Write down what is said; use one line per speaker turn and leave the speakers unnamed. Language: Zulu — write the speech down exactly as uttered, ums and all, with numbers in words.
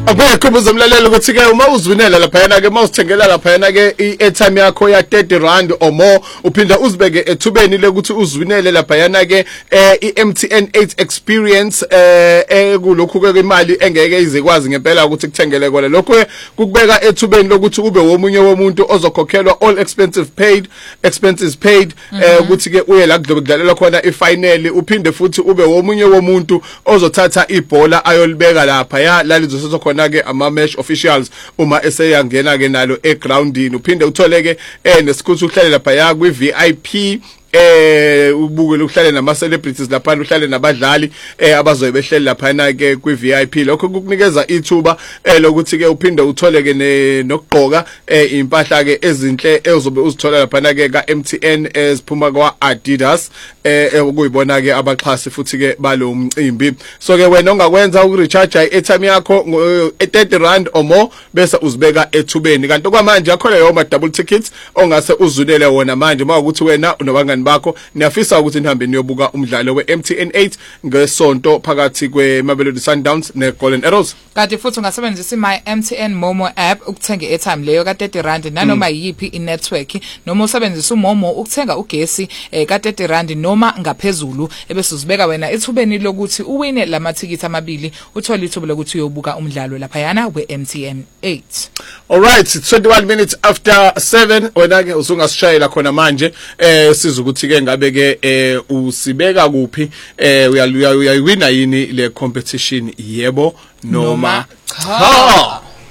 Akukho uzomlalela ukuthi ke uma uzwinela lapha yana ke mawusithengela lapha yana ke i-airtime yakho ya thirty rand or more uphinda uzibeke ethubeni lekuthi uzwinele lapha yana ke i-M T N eight experience eh kulokhu ke imali engeke izekwazi ngempela ukuthi kuthengele kona lokho kukubeka ethubeni lokuthi ube womunye womuntu ozokhokhelwa all expenses paid expenses paid eh ukuthi ke uye la kudlalela khona ifinal uphinde futhi ube womunye womuntu ozothatha ibhola ayolibeka lapha ya lalizo khona ke ama match officials uma eseyangena ke nalo egroundini uphinde uthole ke eh nesikhuthi uhlale lapha ya kwi V I P eh ubuke lokuhlale nama celebrities lapha uhlale nabadlali eh abazobe behleli lapha na ke kwi V I P lokho kukunikeza ithuba eh lokuthi ke uphinde uthole ke nokugqoka eh impahla ke ezinhle ezobe uzithola lapha na ke ka M T N eziphuma kwa Adidas eh ukuyibona ke abaxhasi futhi ke balo umcimbi so ke wena ongakwenza ukurecharge i-airtime yakho thirty rand or more bese uzibeka ethubeni kanti kwamanje akhona yo ma double tickets ongase uzulele wona manje mawukuthi wena unobangani bakho niyafisa ukuthi nihambe niyobuka umdlalo we-M T N eight ngesonto phakathi kweMamelodi Sundowns neGolden Arrows.
Kanti futhi ungasebenzisa my M T N Momo app ukuthenga i-airtime leyo ka thirty rand nanoma yipi i-network noma usebenzisa uMomo ukuthenga ugesi eh, ka thirty rand noma ngaphezulu ebese uzibeka wena ethubeni lokuthi uwine lamathikithi amabili uthole ithuba lokuthi uyobuka umdlalo lapha yana we-M T N eight.
All right, it's twenty-one minutes after seven wena ke usungasishayela khona manje eh siza ukuthi ke ngabe ke eh usibeka kuphi eh uyawina yini le competition yebo noma cha.